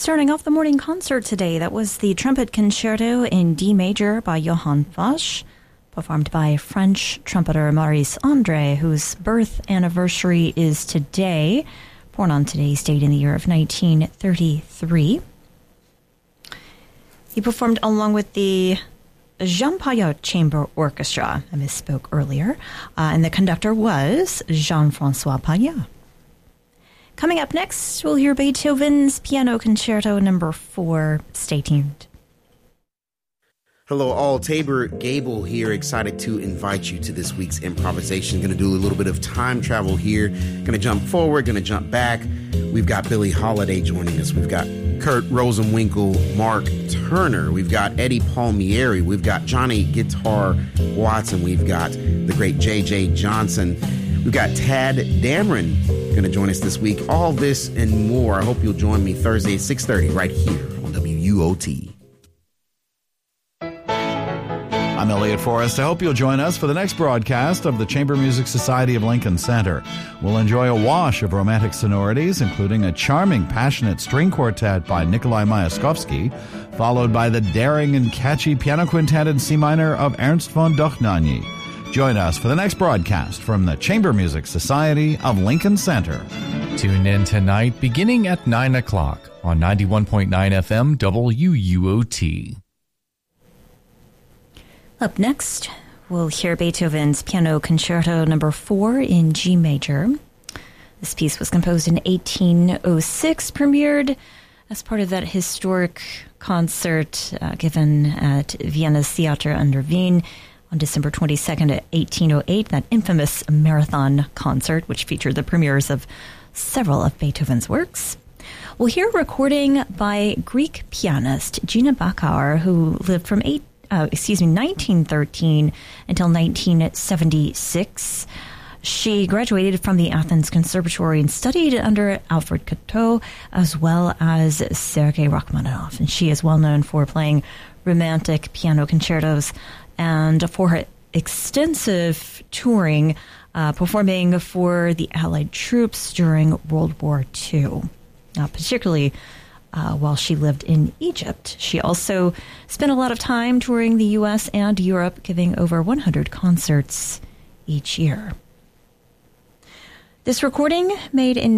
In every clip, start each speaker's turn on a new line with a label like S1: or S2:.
S1: Starting off the morning concert today, that was the Trumpet Concerto in D major by Johann Foch, performed by French trumpeter Maurice Andre, whose birth anniversary is today, born on today's date in the year of 1933. He performed along with the Jean Paillot Chamber Orchestra. I misspoke earlier. And the conductor was Jean-François Paillot. Coming up next, we'll hear Beethoven's Piano Concerto No. 4. Stay tuned.
S2: Hello all, Tabor Gable here, excited to invite you to this week's improvisation. Going to do a little bit of time travel here. Going to jump forward, going to jump back. We've got Billie Holiday joining us. We've got Kurt Rosenwinkel, Mark Turner. We've got Eddie Palmieri. We've got Johnny Guitar Watson. We've got the great J.J. Johnson. We've got Tad Dameron going to join us this week. All this and more. I hope you'll join me Thursday at 6:30 right here on WUOT.
S3: I'm Elliot Forrest. I hope you'll join us for the next broadcast of the Chamber Music Society of Lincoln Center. We'll enjoy a wash of romantic sonorities, including a charming, passionate string quartet by Nikolai Myaskovsky, followed by the daring and catchy piano quintet in C minor of Ernst von Dohnanyi. Join us for the next broadcast from the Chamber Music Society of Lincoln Center.
S4: Tune in tonight beginning at 9 o'clock on 91.9 FM WUOT.
S1: Up next, we'll hear Beethoven's Piano Concerto No. 4 in G major. This piece was composed in 1806, premiered as part of that historic concert given at Vienna's Theater an der Wien on December 22nd, 1808, that infamous marathon concert, which featured the premieres of several of Beethoven's works. We'll hear a recording by Greek pianist Gina Bakar, who lived from 1913 until 1976. She graduated from the Athens Conservatory and studied under Alfred Cortot as well as Sergei Rachmaninoff. And she is well known for playing romantic piano concertos and for her extensive touring, performing for the Allied troops during World War II, particularly while she lived in Egypt. She also spent a lot of time touring the U.S. and Europe, giving over 100 concerts each year. This recording, made in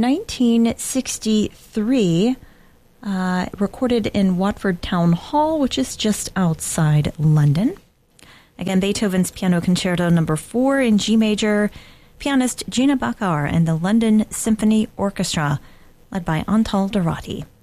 S1: 1963, recorded in Watford Town Hall, which is just outside London. Again, Beethoven's Piano Concerto No. 4 in G major, pianist Gina Bakar and the London Symphony Orchestra, led by Antal Dorati.